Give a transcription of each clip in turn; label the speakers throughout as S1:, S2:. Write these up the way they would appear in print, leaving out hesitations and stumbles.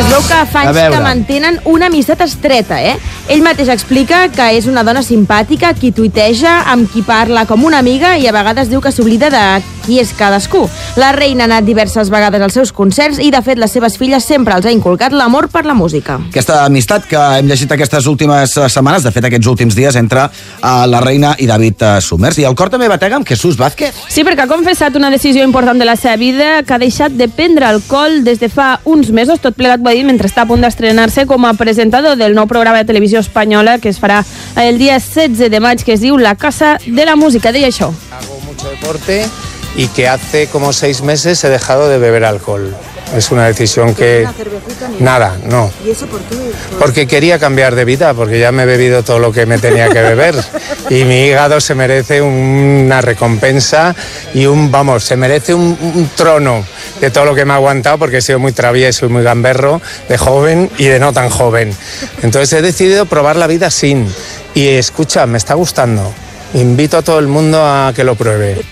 S1: es veu que fa anys que mantenen una amistat estreta, Ell mateix explica que és una dona simpàtica, qui tuiteja, amb qui parla com una amiga i a vegades diu que s'oblida de qui és cadascú. La reina ha anat diverses vegades als seus concerts i, de fet, les seves filles sempre els ha inculcat l'amor per la música.
S2: Aquesta amistat que hem llegit aquestes últimes setmanes, de fet, aquests últims dies, entre la reina i David Summers. I el cor també batega amb Jesús Vázquez.
S3: Sí, perquè ha confessat una decisió important de la seva vida, que ha deixat de prendre alcohol des de fa uns mesos. Tot plegat ho ha dit mentre està a punt d'estrenar-se com a presentador del nou programa de televisió espanyola que es farà el dia 16 de maig, que es diu La Casa de la Música. Deia això.
S4: Hago mucho deporte y que hace como 6 meses he dejado de beber alcohol. Es una decisión que... Nada, no.
S1: ¿Y eso por qué?
S4: Porque quería cambiar de vida, porque ya me he bebido todo lo que me tenía que beber. Y mi hígado se merece una recompensa y se merece un trono de todo lo que me ha aguantado, porque he sido muy travieso y muy gamberro de joven y de no tan joven. Entonces he decidido probar la vida sin. Y escucha, me está gustando. Invito a todo el mundo a que lo pruebe.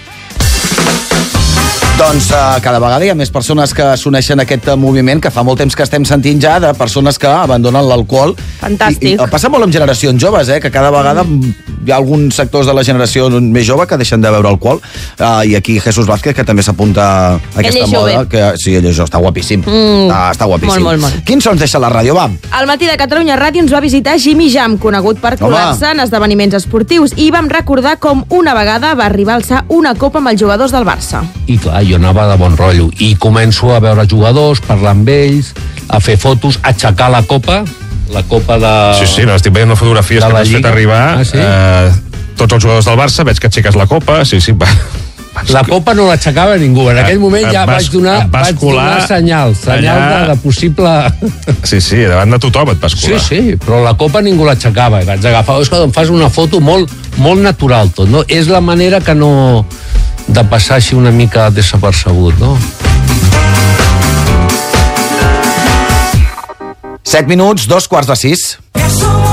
S2: Doncs cada vegada hi ha més persones que s'uneixen a aquest moviment que fa molt temps que estem sentint ja de persones que abandonen l'alcohol.
S3: Fantàstic.
S2: I passa molt amb generacions joves, que cada vegada hi ha alguns sectors de la generació més jove que deixen de beure alcohol. I aquí Jesús Vázquez, que també s'apunta a aquesta moda. Sí, ell és jove, està guapíssim. Està guapíssim.
S3: Molt.
S2: Quins sons deixa la ràdio, va?
S1: Al matí de Catalunya Ràdio ens va visitar Jimmy Jam, conegut per colar-se en esdeveniments esportius, i vam recordar com una vegada va arribar a alçar una copa amb els jugadors del Barça.
S5: I clar, jo anava de bon rotllo i començo a veure jugadors, parlar amb ells, a fer fotos, aixecar la copa de...
S6: Sí, no, estic veient fotografies que t'has fet arribar. Tots els jugadors del Barça, veig que aixeques la copa. Sí.
S5: La copa no l'aixecava ningú. En aquell moment ja vaig donar senyal de possible...
S6: Sí, davant de tothom et vas colar.
S5: Sí, però la copa ningú l'aixecava. Vaig agafar, em fas una foto molt natural tot, no? És la manera que no... de passar així una mica desapercebut, no?
S2: 7 minuts, 5:45.